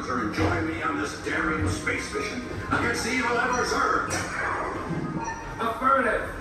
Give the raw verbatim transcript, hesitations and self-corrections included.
Sir, and join me on this daring space mission against the evil Emperor, sir. Affirmative.